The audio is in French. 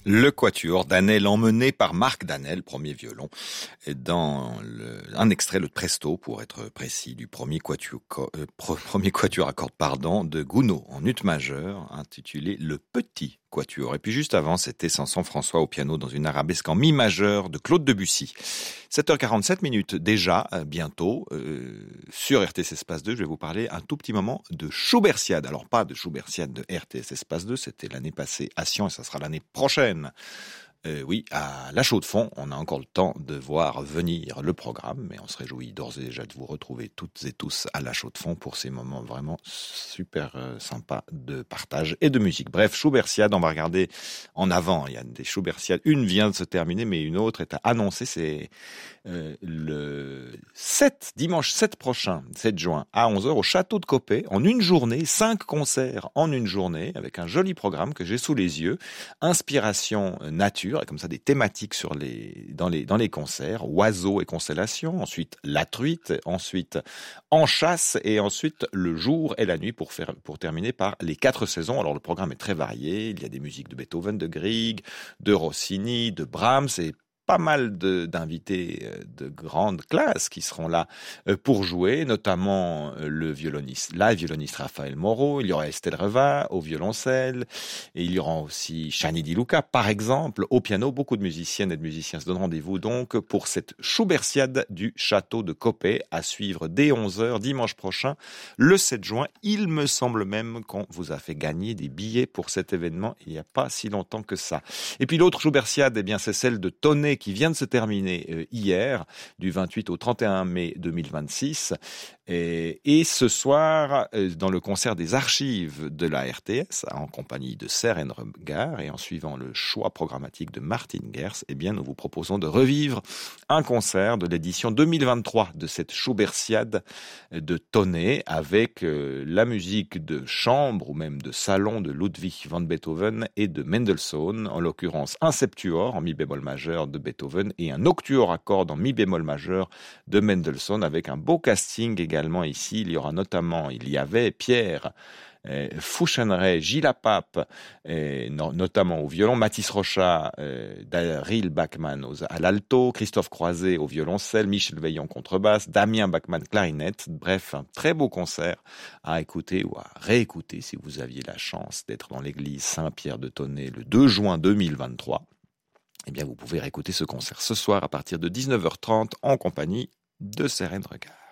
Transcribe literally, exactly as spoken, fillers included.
Le quatuor Danel, emmené par Marc Danel, premier violon, dans le, un extrait, le Presto, pour être précis, du premier quatuor, euh, premier quatuor à cordes, pardon, de Gounod, en ut majeur, intitulé Le Petit Quatuor. Et puis juste avant, c'était Samson François au piano dans une arabesque en mi majeur de Claude Debussy. sept heures quarante-sept minutes déjà, bientôt, euh, sur R T S Espace deux, je vais vous parler un tout petit moment de Schubertiade. Alors pas de Schubertiade de R T S Espace deux, c'était l'année passée à Sion et ça sera l'année prochaine. Euh, oui, à La Chaux-de-Fonds, on a encore le temps de voir venir le programme, mais on se réjouit d'ores et déjà de vous retrouver toutes et tous à La Chaux-de-Fonds pour ces moments vraiment super euh, sympas de partage et de musique. Bref, Schubertiade, on va regarder en avant. Il y a des Schubertiades, une vient de se terminer, mais une autre est à annoncer. C'est euh, le sept, dimanche sept prochain, sept juin, à onze heures, au Château de Coppet, en une journée, cinq concerts en une journée, avec un joli programme que j'ai sous les yeux. Inspiration nature, et comme ça des thématiques sur les dans les dans les concerts, oiseaux et constellations, ensuite la truite, ensuite en chasse et ensuite le jour et la nuit pour faire pour terminer par les quatre saisons. Alors le programme est très varié, il y a des musiques de Beethoven, de Grieg, de Rossini, de Brahms et pas mal de, d'invités de grande classe qui seront là pour jouer, notamment le violoniste, la violoniste Raphaël Moreau, il y aura Estelle Reva au violoncelle, et il y aura aussi Shani Di Luca, par exemple, au piano. Beaucoup de musiciennes et de musiciens se donnent rendez-vous donc pour cette Schubertiade du Château de Coppet, à suivre dès onze heures dimanche prochain, le sept juin. Il me semble même qu'on vous a fait gagner des billets pour cet événement il n'y a pas si longtemps que ça. Et puis l'autre Schubertiade, eh bien, c'est celle de Tonnet, qui vient de se terminer euh, hier, du vingt-huit au trente et un mai deux mille vingt-six. Et, et ce soir, euh, dans le concert des archives de la R T S, en compagnie de Seren Regard, et en suivant le choix programmatique de Martin Gers, eh bien, nous vous proposons de revivre un concert de l'édition deux mille vingt-trois de cette Schubertiade de Tonnet, avec euh, la musique de chambre ou même de salon de Ludwig van Beethoven et de Mendelssohn, en l'occurrence un septuor en mi bémol majeur de Beethoven et un octuor à cordes en mi bémol majeur de Mendelssohn, avec un beau casting également ici. Il y aura notamment, il y avait Pierre Euh, Fouchenray, Gilles Pape, euh, no, notamment au violon, Mathis Rochat, euh, Daryl Bachmann aux, à l'alto, Christophe Croiset au violoncelle, Michel Veillon contrebasse, Damien Bachmann clarinette. Bref, un très beau concert à écouter ou à réécouter si vous aviez la chance d'être dans l'église Saint-Pierre de Tonnet le deux juin deux mille vingt-trois. Eh bien, vous pouvez réécouter ce concert ce soir à partir de dix-neuf heures trente en compagnie de Seren Regard.